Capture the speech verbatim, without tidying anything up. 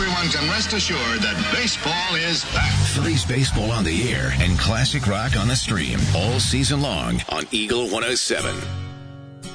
everyone can rest assured that baseball is back. Phillies baseball on the air and classic rock on the stream all season long on Eagle one oh seven.